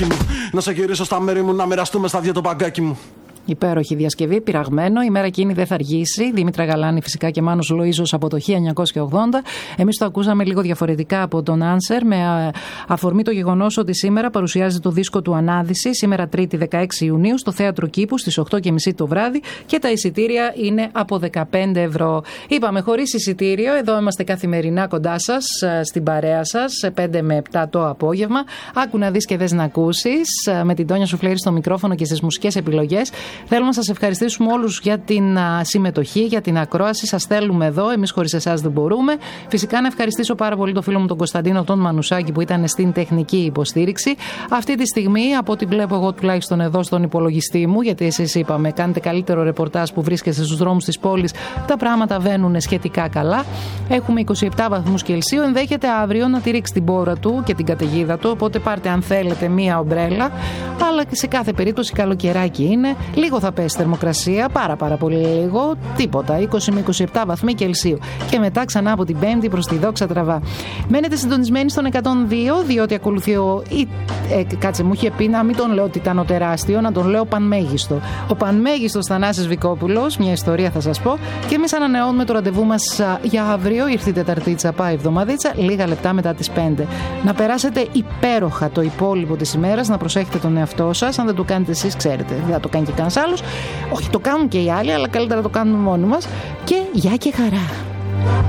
Να σε γυρίσω στα μέρη μου, να μοιραστούμε στα δυο το μπαγκάκι μου. Υπέροχη διασκευή, πειραγμένο. Η μέρα εκείνη δεν θα αργήσει. Δήμητρα Γαλάνη φυσικά και Μάνος Λοΐζος από το 1980. Εμείς το ακούσαμε λίγο διαφορετικά από τον Άνσερ, με αφορμή το γεγονός ότι σήμερα παρουσιάζει το δίσκο του Ανάδυση, σήμερα 3η 16 Ιουνίου, στο Θέατρο Κήπου στις 8:30 το βράδυ και τα εισιτήρια είναι από 15 ευρώ. Είπαμε χωρίς εισιτήριο, εδώ είμαστε καθημερινά κοντά σας, στην παρέα σας, 5 με 7 το απόγευμα. Άκου να δεις και δες να ακούσεις, με την Τόνια Σουφλέρη στο μικρόφωνο και στις μουσικές επιλογές. Θέλουμε να σας ευχαριστήσουμε όλους για την συμμετοχή, για την ακρόαση. Σας θέλουμε εδώ. Εμείς χωρίς εσάς δεν μπορούμε. Φυσικά να ευχαριστήσω πάρα πολύ τον φίλο μου τον Κωνσταντίνο τον Μανουσάκη που ήταν στην τεχνική υποστήριξη. Αυτή τη στιγμή, από ό,τι βλέπω εγώ τουλάχιστον εδώ στον υπολογιστή μου, γιατί εσείς είπαμε, κάνετε καλύτερο ρεπορτάζ που βρίσκεστε στους δρόμους της πόλης, τα πράγματα βαίνουν σχετικά καλά. Έχουμε 27 βαθμούς Κελσίου. Ενδέχεται αύριο να τη ρίξει την πόρα του και την καταιγίδα του. Οπότε πάρτε, αν θέλετε, μία ομπρέλα. Αλλά και σε κάθε περίπτωση καλοκαιράκι είναι. Λίγο θα πέσει θερμοκρασία, πάρα πολύ λίγο, τίποτα, 20 με 27 βαθμοί Κελσίου. Και μετά ξανά από την Πέμπτη προς τη Δόξα τραβά. Μένετε συντονισμένοι στον 102, διότι ακολουθεί κάτσε, μου είχε πει να μην τον λέω ότι ήταν ο τεράστιο, να τον λέω πανμέγιστο. Ο πανμέγιστος Θανάσης Βικόπουλος, μια ιστορία θα σας πω. Και εμείς ανανεώνουμε το ραντεβού μας για αύριο, ήρθε η Τεταρτίτσα, πάει εβδομαδίτσα, λίγα λεπτά μετά τις 5. Να περάσετε υπέροχα το υπόλοιπο της ημέρας, να προσέχετε τον εαυτό σας. Αν δεν το κάνετε εσείς, ξέρετε, δεν θα το κάνει και κανένας άλλος. Όχι, το κάνουν και οι άλλοι, αλλά καλύτερα το κάνουμε μόνοι μας. Και γεια και χαρά.